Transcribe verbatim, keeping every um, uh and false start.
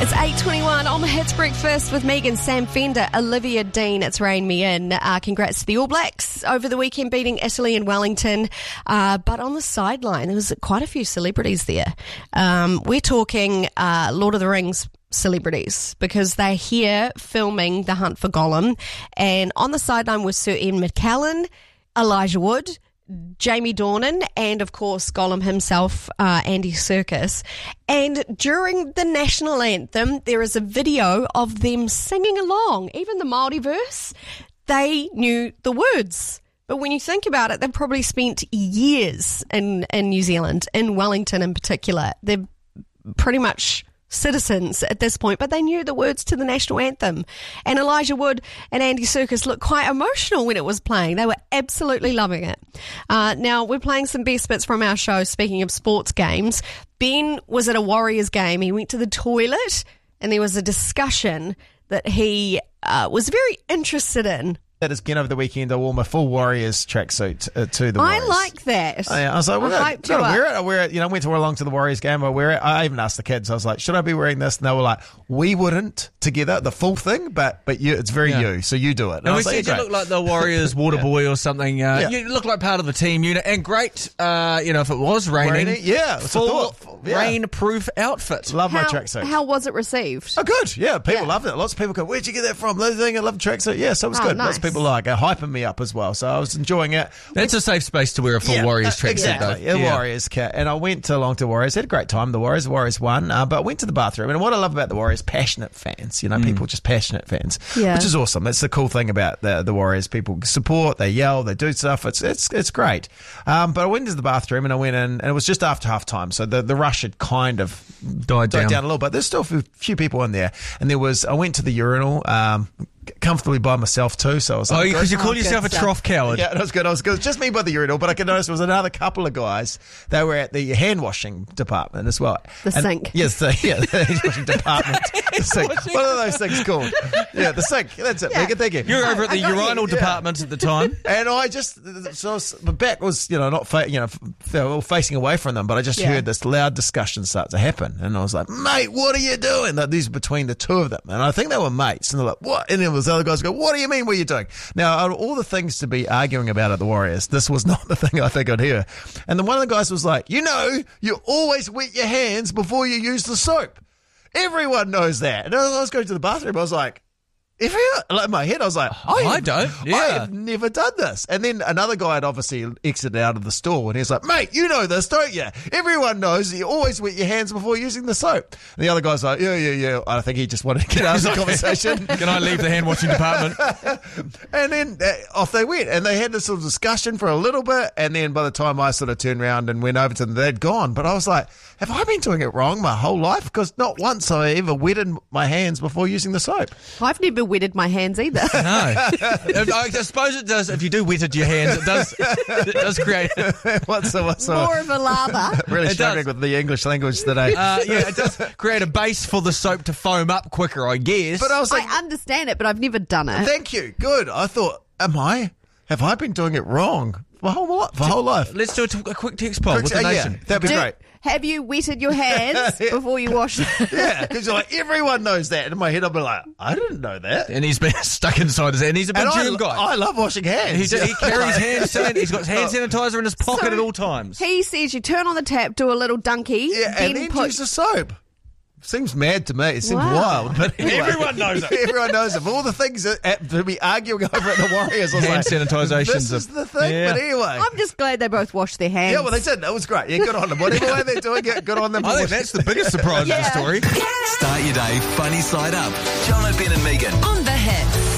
It's eight twenty-one on the Hits Breakfast with Megan, Sam Fender, Olivia Dean. It's Rain Me In. Uh, congrats to the All Blacks over the weekend beating Italy in Wellington. Uh, but on the sideline, there was quite a few celebrities there. Um, we're talking uh, Lord of the Rings celebrities because they're here filming The Hunt for Gollum. And on the sideline was Sir Ian McKellen, Elijah Wood, Jamie Dornan, and of course Gollum himself, uh, Andy Serkis. And during the national anthem, there is a video of them singing along. Even the Māori verse, they knew the words. But when you think about it, they've probably spent years in, in New Zealand, in Wellington in particular. They're pretty much citizens at this point, but they knew the words to the national anthem. And Elijah Wood and Andy Serkis looked quite emotional when it was playing. They were absolutely loving it. Uh, now, we're playing some best bits from our show, speaking of sports games. Ben was at a Warriors game. He went to the toilet and there was a discussion that he uh, was very interested in. That has been over the weekend. I wore my full Warriors tracksuit uh, to the Warriors. I like that. I, I was like, well, I I hyped gotta you wear up. it. I wear it. You know, I went to along to the Warriors game. I wear it. I even asked the kids. I was like, should I be wearing this? And they were like, we wouldn't together, the full thing, but but you, it's very Yeah. you, so you do it. And And I we was like, said you yeah, look like the Warriors water boy or something. Uh, Yeah. You look like part of the team unit. And great, uh, you know, if it was raining, Rainy, yeah, it's a full thought. Yeah. rain-proof outfit. Love my How, tracksuit. how was it received? Oh, good. Yeah, people Yeah. loved it. Lots of people go, where'd you get that from? Those thing, I love the tracksuit. Yeah, so it was Oh, good. Lots of nice. people like it, hyping me up as well. So I was enjoying it. That's a safe space to wear a full Yeah, Warriors uh, tracksuit, exactly. though. Yeah, Warriors kit. And I went along to Warriors. Had a great time. The Warriors, the Warriors won. Uh, but I went to the bathroom. And what I love about the Warriors, passionate fans. You know, people just passionate fans, Yeah. which is awesome. That's the cool thing about the the Warriors. People support, they yell, they do stuff. It's it's it's great. Um, but I went into the bathroom and I went in, and it was just after half time. So the, the rush had kind of Died died down. down a little bit. There's still a few, few people in there. And there was, I went to the urinal, um, comfortably by myself too. So I was Oh, like, because you Oh, call good yourself a stuff. trough coward. yeah, that was good. I was good. It was just me by the urinal, but I could notice there was another couple of guys. They were at the hand washing department as well. The And- sink. Yes, the, yeah, the hand washing department. The sink. What are those things called? Yeah, the sink. That's it. Yeah. Megan, thank you. You were over at the I got you. urinal Yeah. department at the time. And I just, so I was, my back was, you know, not, fa- you know, they were all facing away from them, but I just Yeah. heard this loud discussion start to happen. And I was like, mate, what are you doing? Like, these were between the two of them. And I think they were mates. And they're like, what? And then those other guys go, what do you mean, what are you doing? Now, out of all the things to be arguing about at the Warriors, this was not the thing I think I'd hear. And then one of the guys was like, you know, you always wet your hands before you use the soap. Everyone knows that. And as I was going to the bathroom, I was like, Everyone, like in my head, I was like, I, I have, don't, I yeah. have never done this. And then another guy had obviously exited out of the store, and he's like, mate, you know this, don't you? Everyone knows that you always wet your hands before using the soap. And the other guy's like, yeah, yeah, yeah. I think he just wanted to get out of the conversation. Can I leave the hand washing department? And then uh, off they went, and they had this sort of discussion for a little bit, and then by the time I sort of turned around and went over to them, they'd gone. But I was like, have I been doing it wrong my whole life? Because not once have I ever wetted my hands before using the soap. I've never wetted my hands either. No. I suppose it does. If you do wetted your hands, it does It does create... what's the, what's the, More of a lather. really It struggling does. with the English language today. Uh, yeah, it does create a base for the soap to foam up quicker, I guess. but I was like, I understand it, but I've never done it. thank you. Good. I thought, am I? Have I been doing it wrong for whole life? For whole life? Let's do a, t- a quick text poll with the Uh, yeah, nation. that'd be Do- great. Have you wetted your hands before you wash them? Yeah, because you're like, everyone knows that. And in my head, I'll be like, I didn't know that. And he's been stuck inside his hand. He's a big And I, germ guy. I love washing hands. He, he carries hand san- He's got hand sanitizer in his pocket So at all times. He says you turn on the tap, do a little donkey, Yeah, then, and then put... use the soap. Seems mad to me. It seems Wow. wild. But anyway. Everyone knows it. Everyone knows it. Of all the things that, at, to be arguing over at the Warriors, I was Hand like, sanitization's this a- is the thing. Yeah. But anyway. I'm just glad they both washed their hands. yeah, well, they did. It was great. Yeah, good on them. Whatever way they're doing it, good on them. I think that's the biggest surprise Yeah. of the story. Start your day funny side up. John O'Brien and Megan. On the Hits.